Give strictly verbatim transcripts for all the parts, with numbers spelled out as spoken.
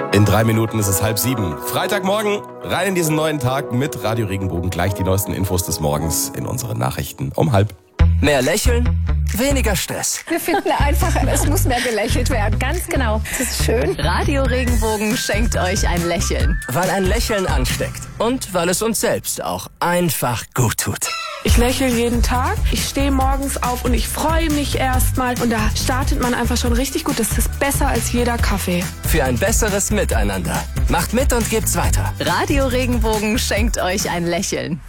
In drei Minuten ist es halb sieben. Freitagmorgen, rein in diesen neuen Tag mit Radio Regenbogen. Gleich die neuesten Infos des Morgens in unseren Nachrichten um halb. Mehr lächeln, weniger Stress. Wir finden einfach, es muss mehr gelächelt werden. Ganz genau. Das ist schön. Radio Regenbogen schenkt euch ein Lächeln. Weil ein Lächeln ansteckt. Und weil es uns selbst auch einfach gut tut. Ich lächle jeden Tag. Ich stehe morgens auf und ich freue mich erstmal. Und da startet man einfach schon richtig gut. Das ist besser als jeder Kaffee. Für ein besseres Miteinander. Macht mit und gebt's weiter. Radio Regenbogen schenkt euch ein Lächeln.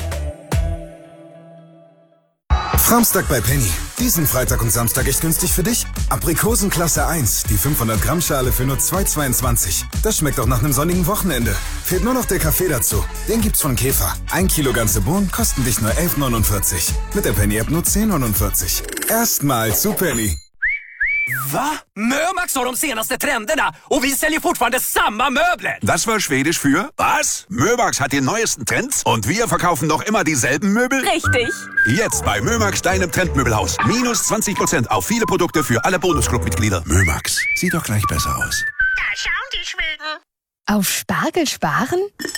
Samstag bei Penny. Diesen Freitag und Samstag echt günstig für dich. Aprikosen Klasse eins, die fünfhundert Gramm Schale für nur zwei Euro zweiundzwanzig. Das schmeckt auch nach einem sonnigen Wochenende. Fehlt nur noch der Kaffee dazu. Den gibt's von Käfer. Ein Kilo ganze Bohnen kosten dich nur elf Euro neunundvierzig. Mit der Penny-App nur zehn Euro neunundvierzig. Erstmal zu Penny. Va? Mömax har de senaste trenderna och vi säljer fortfarande samma möbler. Das war Schwedisch für was? Mömax hat die neuesten Trends und wir verkaufen noch immer dieselben Möbel? Richtig. Jetzt bei Mömax, deinem Trendmöbelhaus. Minus zwanzig Prozent auf viele Produkte für alle Bonusclub-Mitglieder. Mömax, sieht doch gleich besser aus. Da schauen die Schweden. Auf Spargel sparen?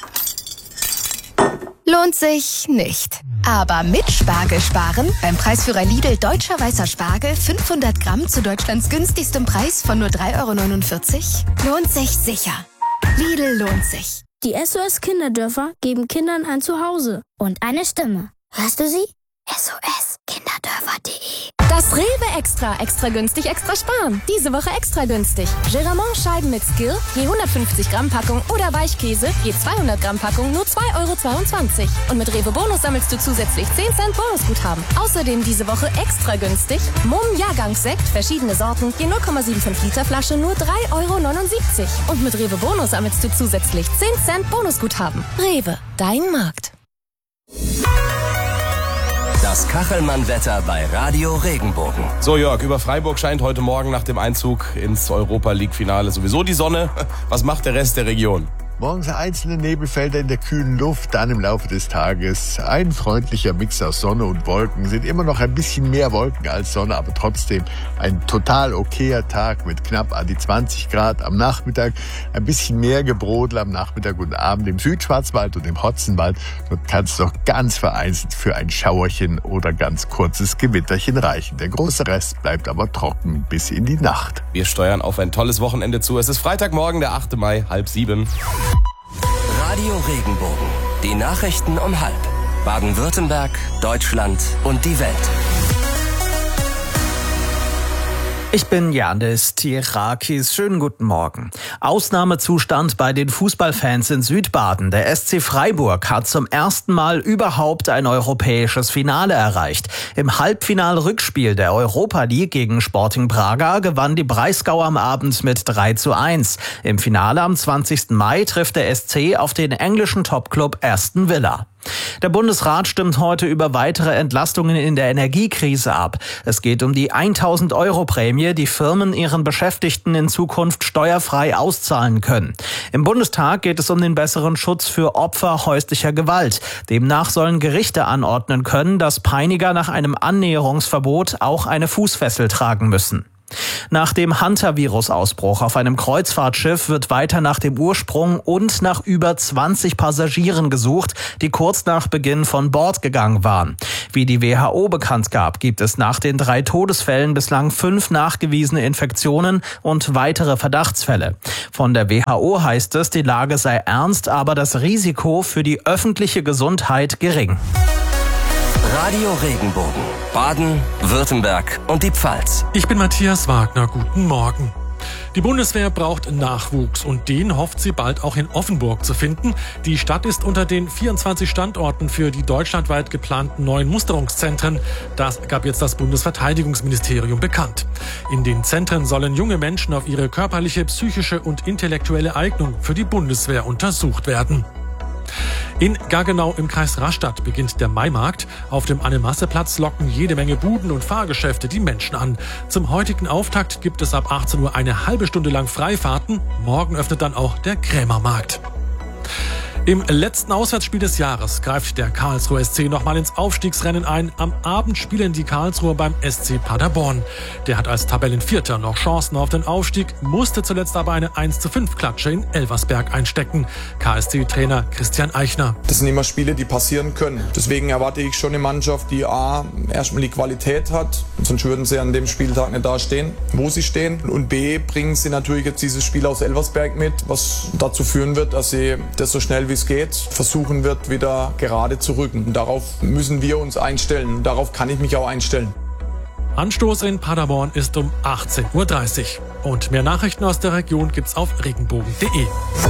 Lohnt sich nicht. Aber mit Spargel sparen, beim Preisführer Lidl Deutscher Weißer Spargel, fünfhundert Gramm zu Deutschlands günstigstem Preis von nur drei Euro neunundvierzig, lohnt sich sicher. Lidl lohnt sich. Die S O S Kinderdörfer geben Kindern ein Zuhause und eine Stimme. Hörst du sie? S O S Kinderdörfer punkt de. Das Rewe Extra, extra günstig, extra sparen. Diese Woche extra günstig. Geramont Scheiben mit Skill, je hundertfünfzig Gramm Packung oder Weichkäse, je zweihundert Gramm Packung, nur zwei Euro zweiundzwanzig. Und mit Rewe Bonus sammelst du zusätzlich zehn Cent Bonusguthaben. Außerdem diese Woche extra günstig. Mumm Jahrgangssekt, verschiedene Sorten, je null Komma fünfundsiebzig Liter Flasche, nur drei Euro neunundsiebzig. Und mit Rewe Bonus sammelst du zusätzlich zehn Cent Bonusguthaben. Rewe, dein Markt. Das Kachelmann-Wetter bei Radio Regenbogen. So Jörg, über Freiburg scheint heute Morgen nach dem Einzug ins Europa-League-Finale sowieso die Sonne. Was macht der Rest der Region? Morgens einzelne Nebelfelder in der kühlen Luft, dann im Laufe des Tages ein freundlicher Mix aus Sonne und Wolken. Sind immer noch ein bisschen mehr Wolken als Sonne, aber trotzdem ein total okayer Tag mit knapp an die zwanzig Grad. Am Nachmittag ein bisschen mehr Gebrodel am Nachmittag und Abend im Südschwarzwald und im Hotzenwald. Dort kann es doch ganz vereinzelt für ein Schauerchen oder ganz kurzes Gewitterchen reichen. Der große Rest bleibt aber trocken bis in die Nacht. Wir steuern auf ein tolles Wochenende zu. Es ist Freitagmorgen, der achte Mai, halb sieben. Radio Regenbogen. Die Nachrichten um halb. Baden-Württemberg, Deutschland und die Welt. Ich bin Janis Tirakis. Schönen guten Morgen. Ausnahmezustand bei den Fußballfans in Südbaden. Der S C Freiburg hat zum ersten Mal überhaupt ein europäisches Finale erreicht. Im Halbfinal-Rückspiel der Europa League gegen Sporting Braga gewann die Breisgau am Abend mit drei zu eins. Im Finale am zwanzigsten Mai trifft der S C auf den englischen Topclub Aston Villa. Der Bundesrat stimmt heute über weitere Entlastungen in der Energiekrise ab. Es geht um die tausend Euro Prämie, die Firmen ihren Beschäftigten in Zukunft steuerfrei auszahlen können. Im Bundestag geht es um den besseren Schutz für Opfer häuslicher Gewalt. Demnach sollen Gerichte anordnen können, dass Peiniger nach einem Annäherungsverbot auch eine Fußfessel tragen müssen. Nach dem Hantavirus-Ausbruch auf einem Kreuzfahrtschiff wird weiter nach dem Ursprung und nach über zwanzig Passagieren gesucht, die kurz nach Beginn von Bord gegangen waren. Wie die W H O bekannt gab, gibt es nach den drei Todesfällen bislang fünf nachgewiesene Infektionen und weitere Verdachtsfälle. Von der W H O heißt es, die Lage sei ernst, aber das Risiko für die öffentliche Gesundheit gering. Radio Regenbogen. Baden, Württemberg und die Pfalz. Ich bin Matthias Wagner. Guten Morgen. Die Bundeswehr braucht Nachwuchs und den hofft sie bald auch in Offenburg zu finden. Die Stadt ist unter den vierundzwanzig Standorten für die deutschlandweit geplanten neuen Musterungszentren. Das gab jetzt das Bundesverteidigungsministerium bekannt. In den Zentren sollen junge Menschen auf ihre körperliche, psychische und intellektuelle Eignung für die Bundeswehr untersucht werden. In Gaggenau im Kreis Rastatt beginnt der Maimarkt. Auf dem Anne-Masse-Platz locken jede Menge Buden und Fahrgeschäfte die Menschen an. Zum heutigen Auftakt gibt es ab achtzehn Uhr eine halbe Stunde lang Freifahrten. Morgen öffnet dann auch der Krämermarkt. Im letzten Auswärtsspiel des Jahres greift der Karlsruher S C nochmal ins Aufstiegsrennen ein. Am Abend spielen die Karlsruher beim S C Paderborn. Der hat als Tabellenvierter noch Chancen auf den Aufstieg, musste zuletzt aber eine eins zu fünf Klatsche in Elversberg einstecken. K S C-Trainer Christian Eichner. Das sind immer Spiele, die passieren können. Deswegen erwarte ich schon eine Mannschaft, die A, erstmal die Qualität hat, sonst würden sie an dem Spieltag nicht da stehen, wo sie stehen. Und B, bringen sie natürlich jetzt dieses Spiel aus Elversberg mit, was dazu führen wird, dass sie das so schnell wie es geht versuchen wird, wieder gerade zu rücken. Und darauf müssen wir uns einstellen. Darauf kann ich mich auch einstellen. Anstoß in Paderborn ist um achtzehn Uhr dreißig. Und mehr Nachrichten aus der Region gibt's auf regenbogen punkt de.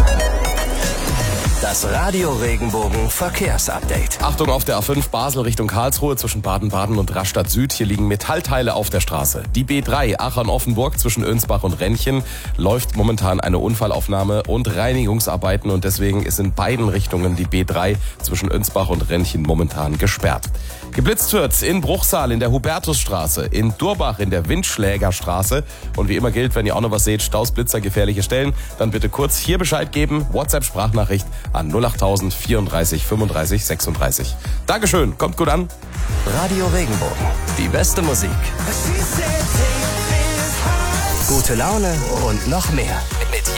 Das Radio Regenbogen Verkehrsupdate. Achtung auf der A fünf Basel Richtung Karlsruhe zwischen Baden-Baden und Rastatt Süd. Hier liegen Metallteile auf der Straße. Die B drei Aachen-Offenburg zwischen Önsbach und Rennchen läuft momentan eine Unfallaufnahme und Reinigungsarbeiten und deswegen ist in beiden Richtungen die B drei zwischen Önsbach und Rennchen momentan gesperrt. Geblitzt wird in Bruchsal in der Hubertusstraße, in Durbach in der Windschlägerstraße. Und wie immer gilt, wenn ihr auch noch was seht, Staus, Blitzer, gefährliche Stellen, dann bitte kurz hier Bescheid geben. WhatsApp-Sprachnachricht an null acht null null vierunddreißig fünfunddreißig sechsunddreißig. Dankeschön, kommt gut an. Radio Regenbogen, die beste Musik. Gute Laune und noch mehr